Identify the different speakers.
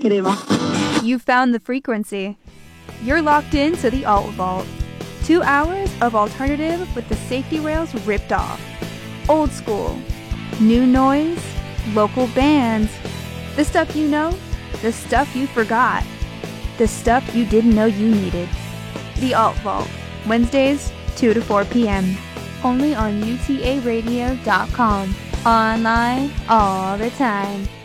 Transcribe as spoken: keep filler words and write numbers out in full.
Speaker 1: You found the frequency. You're locked into the Alt Vault. Two hours of alternative with the safety rails ripped off. Old school. New noise. Local bands. The stuff you know. The stuff you forgot. The stuff you didn't know you needed. The Alt Vault. Wednesdays, two to four p.m. Only on U T A radio dot com. Online all the time.